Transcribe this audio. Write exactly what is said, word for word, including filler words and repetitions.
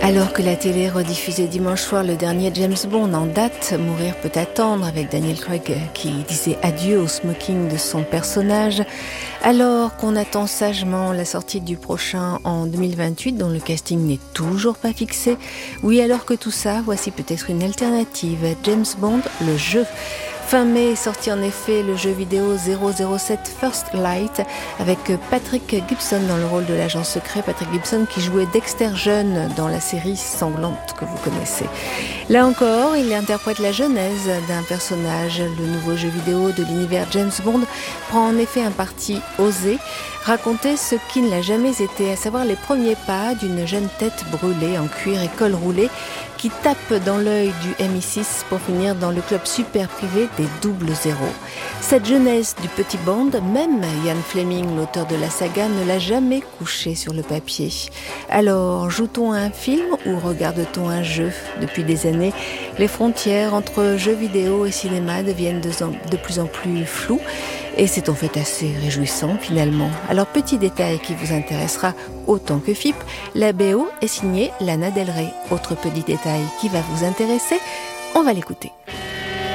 Alors que la télé rediffusait dimanche soir le dernier James Bond en date, Mourir peut attendre, avec Daniel Craig qui disait adieu au smoking de son personnage, alors qu'on attend sagement la sortie du prochain en deux mille vingt-huit dont le casting n'est toujours pas fixé, oui, alors que tout ça, voici peut-être une alternative, James Bond, le jeu. Fin mai est sorti en effet le jeu vidéo zéro zéro sept First Light avec Patrick Gibson dans le rôle de l'agent secret, Patrick Gibson qui jouait Dexter jeune dans la série sanglante que vous connaissez. Là encore, il interprète la genèse d'un personnage. Le nouveau jeu vidéo de l'univers James Bond prend en effet un parti osé, raconter ce qui ne l'a jamais été, à savoir les premiers pas d'une jeune tête brûlée en cuir et col roulé qui tape dans l'œil du M I six pour finir dans le club super privé des double zéro. Cette jeunesse du petit Bond, même Ian Fleming, l'auteur de la saga, ne l'a jamais couché sur le papier. Alors, joue-t-on à un film ou regarde-t-on un jeu ? Depuis des années, les frontières entre jeux vidéo et cinéma deviennent de, de plus en plus floues. Et c'est en fait assez réjouissant finalement. Alors petit détail qui vous intéressera autant que F I P, la B O est signée Lana Del Rey. Autre petit détail qui va vous intéresser, on va l'écouter.